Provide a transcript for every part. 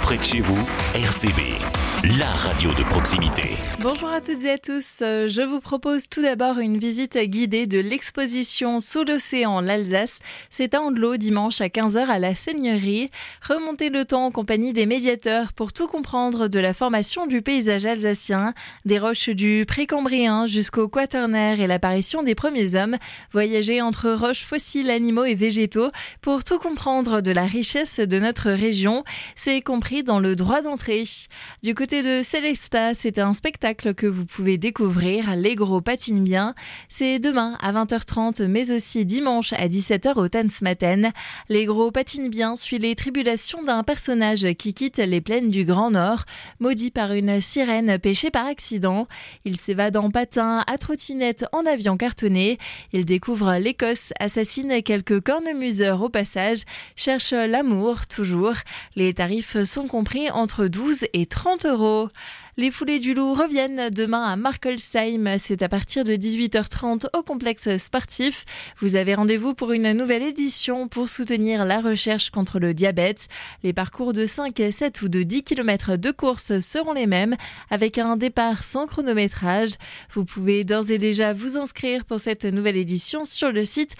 près de chez vous, RCB, la radio de proximité. Bonjour à toutes et à tous, je vous propose tout d'abord une visite guidée de l'exposition Sous l'océan, l'Alsace. C'est à Andelot dimanche à 15h à la Seigneurie. Remontez le temps en compagnie des médiateurs pour tout comprendre de la formation du paysage alsacien, des roches du Précambrien jusqu'au Quaternaire et l'apparition des premiers hommes. Voyager entre roches fossiles, animaux et végétaux pour tout comprendre de la richesse de notre région. C'est compris dans le droit d'entrée. Du côté de Célestat, c'est un spectacle que vous pouvez découvrir, Les Gros patinent bien. C'est demain à 20h30, mais aussi dimanche à 17h au Tanzmatten. Les Gros patinent bien suit les tribulations d'un personnage qui quitte les plaines du Grand Nord, maudit par une sirène pêchée par accident. Il s'évade en patin, à trottinette, en avion cartonné. Il découvre l'Écosse, assassine quelques cornemuseurs au passage, cherche l'amour toujours. Les tarifs sont compris entre 12 et 30 €. Les Foulées du Loup reviennent demain à Markelsheim. C'est à partir de 18h30 au complexe sportif. Vous avez rendez-vous pour une nouvelle édition pour soutenir la recherche contre le diabète. Les parcours de 5, 7 ou de 10 km de course seront les mêmes avec un départ sans chronométrage. Vous pouvez d'ores et déjà vous inscrire pour cette nouvelle édition sur le site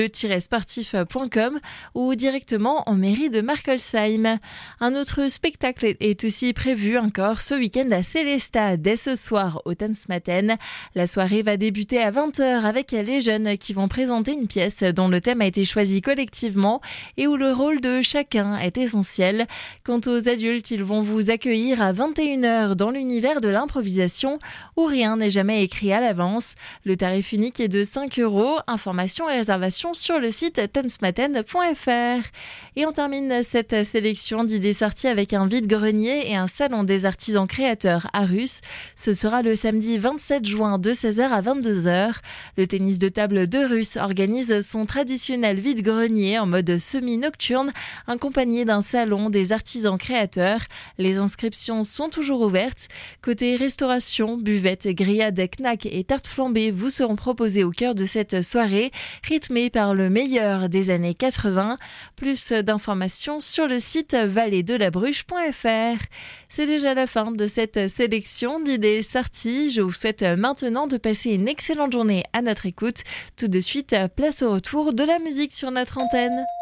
le-sportif.com ou directement en mairie de Markelsheim. Un autre spectacle est aussi prévu encore ce week-end à Célestat dès ce soir au Tanzmatten. La soirée va débuter à 20h avec les jeunes qui vont présenter une pièce dont le thème a été choisi collectivement et où le rôle de chacun est essentiel. Quant aux adultes, ils vont vous accueillir à 21h dans l'univers de l'improvisation où rien n'est jamais écrit à l'avance. Le tarif unique est de 5 €. Informations et réservations sur le site tanzmatten.fr. Et on termine cette sélection d'idées sorties avec un vide-grenier et un salon des artisans créateurs à Russe. Ce sera le samedi 27 juin de 16h à 22h. Le tennis de table de Russe organise son traditionnel vide-grenier en mode semi-nocturne, accompagné d'un salon des artisans créateurs. Les inscriptions sont toujours ouvertes. Côté restauration, buvettes, grillades, knacks et tartes flambées vous seront proposées au cœur de cette soirée, rythmée par le meilleur des années 80. Plus d'informations sur le site valleedelabruche.fr. C'est déjà la fin de cette sélection d'idées sorties. Je vous souhaite maintenant de passer une excellente journée à notre écoute. Tout de suite, place au retour de la musique sur notre antenne.